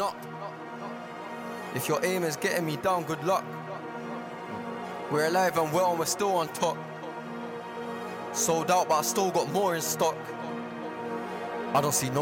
not. If your aim is getting me down, good luck. We're alive and well and we're still on top. Sold out but I still got more in stock. I don't see no